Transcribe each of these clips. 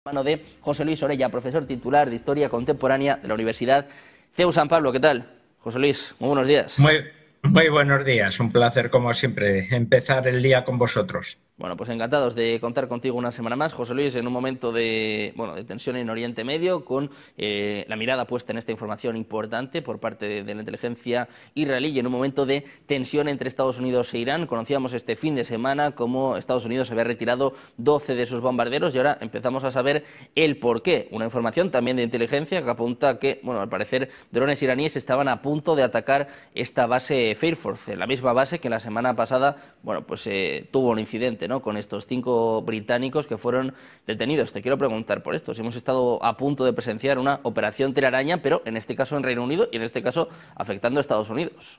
Mano de José Luis Orella, profesor titular de Historia Contemporánea de la Universidad CEU San Pablo. ¿Qué tal? José Luis, muy buenos días. Muy buenos días, un placer como siempre empezar el día con vosotros. Bueno, pues encantados de contar contigo una semana más, José Luis, en un momento de tensión en Oriente Medio, con la mirada puesta en esta información importante por parte de la inteligencia israelí y en un momento de tensión entre Estados Unidos e Irán. Conocíamos este fin de semana cómo Estados Unidos había retirado 12 de sus bombarderos y ahora empezamos a saber el porqué. Una información también de inteligencia que apunta a que, al parecer, drones iraníes estaban a punto de atacar esta base Fair Force, la misma base que la semana pasada, tuvo un incidente, ¿no?, con estos 5 británicos que fueron detenidos. Te quiero preguntar por esto, si hemos estado a punto de presenciar una operación telaraña, pero en este caso en Reino Unido y en este caso afectando a Estados Unidos.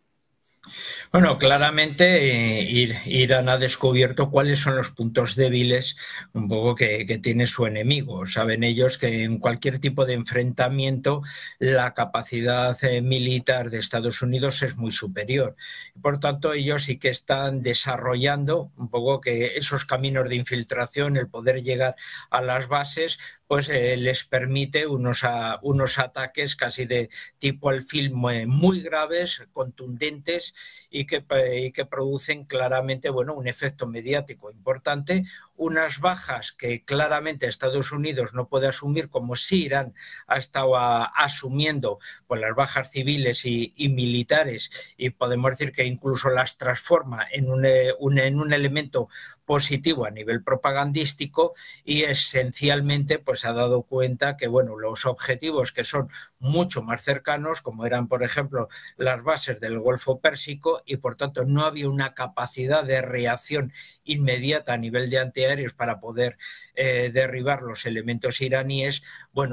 Bueno, claramente Irán ha descubierto cuáles son los puntos débiles un poco que tiene su enemigo. Saben ellos que en cualquier tipo de enfrentamiento la capacidad militar de Estados Unidos es muy superior. Por tanto, ellos sí que están desarrollando un poco que esos caminos de infiltración, el poder llegar a las bases, pues les permite unos ataques casi de tipo el film muy graves, contundentes y que producen claramente un efecto mediático importante, unas bajas que claramente Estados Unidos no puede asumir como si Irán ha estado asumiendo pues las bajas civiles y militares, y podemos decir que incluso las transforma en un elemento positivo a nivel propagandístico, y esencialmente pues ha dado cuenta que los objetivos que son mucho más cercanos, como eran por ejemplo las bases del Golfo Pérsico, y por tanto no había una capacidad de reacción inmediata a nivel de antiaéreos para poder derribar los elementos iraníes,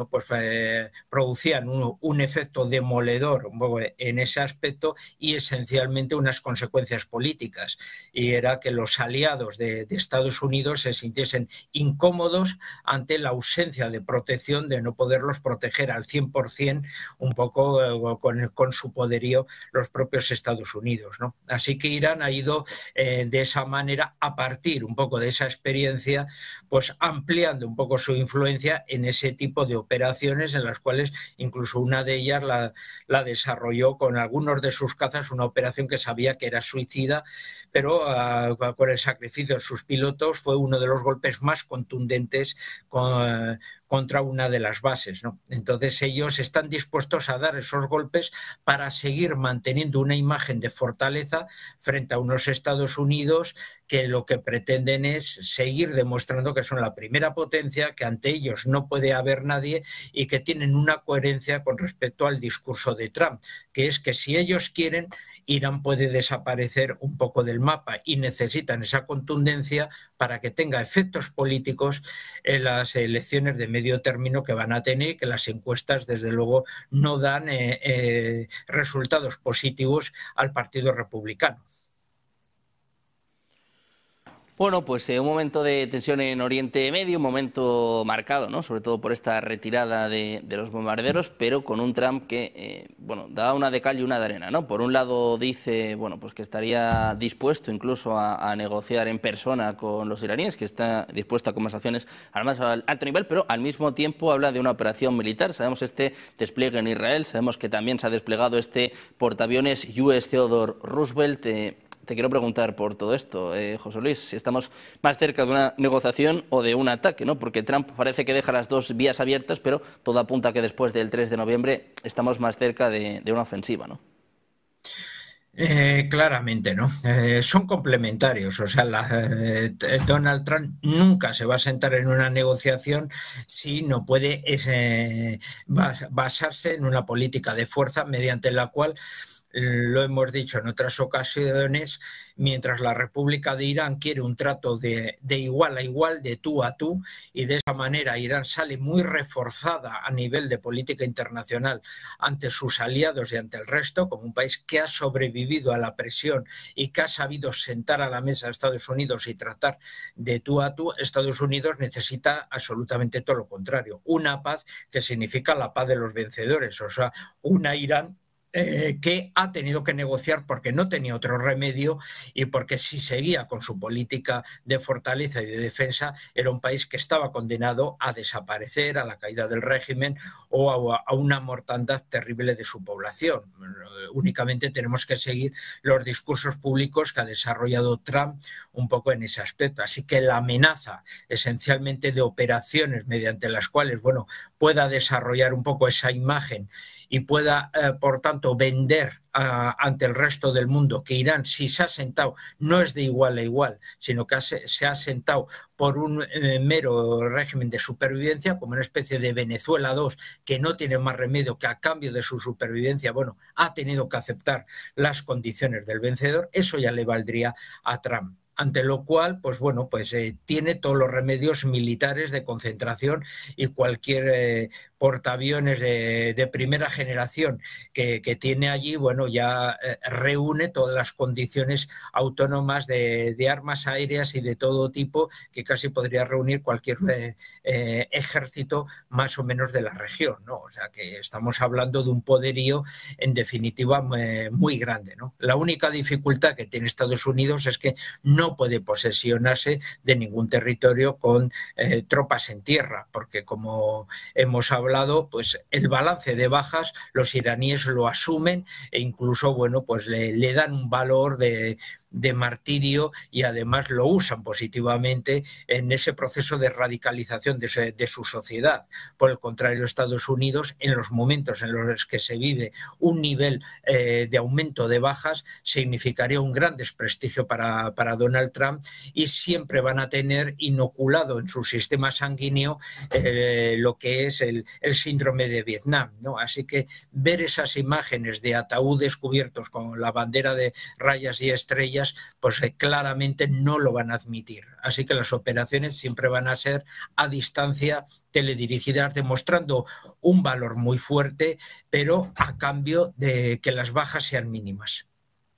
producían un efecto demoledor en ese aspecto, y esencialmente unas consecuencias políticas, y era que los aliados de Estados Unidos se sintiesen incómodos ante la ausencia de protección, de no poderlos proteger al 100%, un poco con su poderío los propios Estados Unidos, ¿no? Así que Irán ha ido de esa manera, a partir un poco de esa experiencia, pues ampliando un poco su influencia en ese tipo de operaciones, en las cuales incluso una de ellas la desarrolló con algunos de sus cazas, una operación que sabía que era suicida, pero con el sacrificio de sus pilotos fue uno de los golpes más contundentes contra una de las bases, ¿no? Entonces ellos están dispuestos a dar esos golpes para seguir manteniendo una imagen de fortaleza frente a unos Estados Unidos que lo que pretenden es seguir demostrando que son la primera potencia, que ante ellos no puede haber nadie, y que tienen una coherencia con respecto al discurso de Trump, que es que si ellos quieren, Irán puede desaparecer un poco del mapa, y necesitan esa contundencia para que tenga efectos políticos en las elecciones de medio término que van a tener, que las encuestas desde luego no dan resultados positivos al Partido Republicano. Bueno, pues un momento de tensión en Oriente Medio, un momento marcado, ¿no?, sobre todo por esta retirada de los bombarderos, pero con un Trump que, da una de cal y una de arena, ¿no? Por un lado dice, pues que estaría dispuesto incluso a negociar en persona con los iraníes, que está dispuesto a conversaciones al más alto nivel, pero al mismo tiempo habla de una operación militar. Sabemos este despliegue en Israel, sabemos que también se ha desplegado este portaaviones US Theodore Roosevelt. Te quiero preguntar por todo esto, José Luis, si estamos más cerca de una negociación o de un ataque, ¿no? Porque Trump parece que deja las dos vías abiertas, pero todo apunta a que después del 3 de noviembre estamos más cerca de una ofensiva, ¿no? Claramente, ¿no? Son complementarios. O sea, Donald Trump nunca se va a sentar en una negociación si no puede basarse en una política de fuerza mediante la cual, lo hemos dicho en otras ocasiones, mientras la República de Irán quiere un trato de igual a igual, de tú a tú, y de esa manera Irán sale muy reforzada a nivel de política internacional ante sus aliados y ante el resto, como un país que ha sobrevivido a la presión y que ha sabido sentar a la mesa a Estados Unidos y tratar de tú a tú. Estados Unidos necesita absolutamente todo lo contrario, una paz que significa la paz de los vencedores, o sea, una Irán que ha tenido que negociar porque no tenía otro remedio y porque si seguía con su política de fortaleza y de defensa era un país que estaba condenado a desaparecer, a la caída del régimen o a una mortandad terrible de su población. Únicamente tenemos que seguir los discursos públicos que ha desarrollado Trump un poco en ese aspecto. Así que la amenaza esencialmente de operaciones mediante las cuales, bueno, pueda desarrollar un poco esa imagen y pueda, por tanto, vender ante el resto del mundo que Irán, si se ha sentado, no es de igual a igual, sino que se ha sentado por un mero régimen de supervivencia, como una especie de Venezuela II, que no tiene más remedio que a cambio de su supervivencia, bueno, ha tenido que aceptar las condiciones del vencedor, eso ya le valdría a Trump. Ante lo cual, pues bueno, pues tiene todos los remedios militares de concentración y cualquier portaaviones de primera generación que tiene allí, bueno, ya reúne todas las condiciones autónomas de armas aéreas y de todo tipo que casi podría reunir cualquier ejército más o menos de la región, ¿no? O sea que estamos hablando de un poderío en definitiva muy grande, ¿no? La única dificultad que tiene Estados Unidos es que no puede posesionarse de ningún territorio con tropas en tierra, porque como hemos hablado, pues el balance de bajas los iraníes lo asumen e incluso, bueno, pues le dan un valor de martirio y además lo usan positivamente en ese proceso de radicalización de su sociedad. Por el contrario, Estados Unidos, en los momentos en los que se vive un nivel de aumento de bajas, significaría un gran desprestigio para Donald Trump y siempre van a tener inoculado en su sistema sanguíneo lo que es el síndrome de Vietnam, ¿no? Así que ver esas imágenes de ataúdes cubiertos con la bandera de rayas y estrellas, pues claramente no lo van a admitir. Así que las operaciones siempre van a ser a distancia teledirigidas, demostrando un valor muy fuerte, pero a cambio de que las bajas sean mínimas.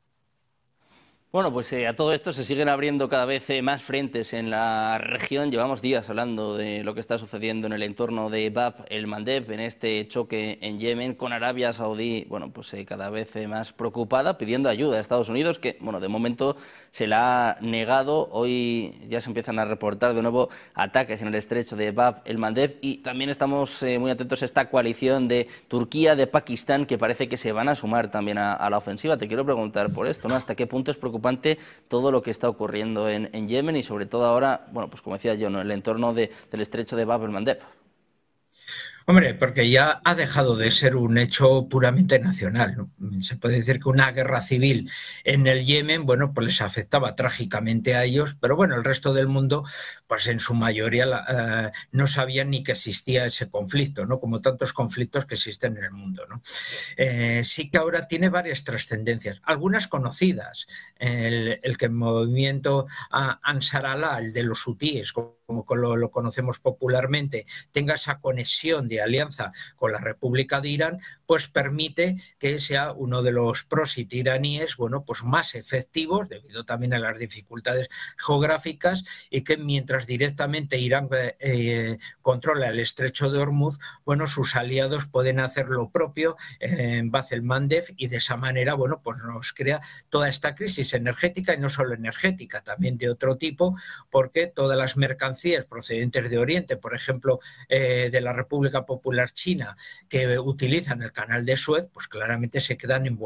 Bueno, pues a todo esto se siguen abriendo cada vez más frentes en la región. Llevamos días hablando de lo que está sucediendo en el entorno de Bab el-Mandeb, en este choque en Yemen, con Arabia Saudí, bueno, pues cada vez más preocupada, pidiendo ayuda a Estados Unidos, que, bueno, de momento se la ha negado. Hoy ya se empiezan a reportar de nuevo ataques en el estrecho de Bab el-Mandeb y también estamos muy atentos a esta coalición de Turquía, de Pakistán, que parece que se van a sumar también a la ofensiva. Te quiero preguntar por esto, ¿no? ¿Hasta qué punto es preocupante todo lo que está ocurriendo en Yemen y sobre todo ahora, bueno, pues como decía yo, ¿no?, el entorno del estrecho de Bab el-Mandeb? Hombre, porque ya ha dejado de ser un hecho puramente nacional, ¿no? Se puede decir que una guerra civil en el Yemen, bueno, pues les afectaba trágicamente a ellos, pero bueno, el resto del mundo, pues en su mayoría no sabían ni que existía ese conflicto, ¿no? Como tantos conflictos que existen en el mundo, ¿no? Sí que ahora tiene varias trascendencias, algunas conocidas, el que el movimiento Ansar Allah, el de los hutíes, como lo conocemos popularmente, tenga esa conexión de alianza con la República de Irán, pues permite que sea uno de los proxy iraníes, bueno, pues más efectivos, debido también a las dificultades geográficas, y que mientras directamente Irán controla el estrecho de Hormuz, bueno, sus aliados pueden hacer lo propio en Bab el-Mandeb y de esa manera, bueno, pues nos crea toda esta crisis energética y no solo energética, también de otro tipo, porque todas las mercancías procedentes de Oriente, por ejemplo, de la República Popular China, que utilizan el canal de Suez, pues claramente se quedan